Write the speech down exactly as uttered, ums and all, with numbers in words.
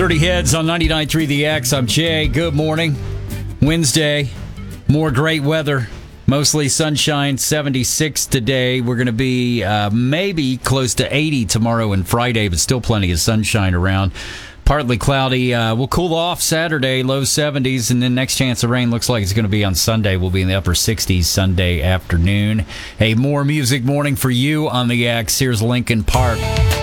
Dirty Heads on ninety-nine point three The X. I'm Jay. Good morning. Wednesday. More great weather. Mostly sunshine, seventy-six today. We're going to be uh, maybe close to eighty tomorrow and Friday, but still plenty of sunshine around. Partly cloudy. Uh, we'll cool off Saturday, low seventies, and then next chance of rain looks like it's going to be on Sunday. We'll be in the upper sixties Sunday afternoon. A more music morning for you on the X. Here's Linkin Park.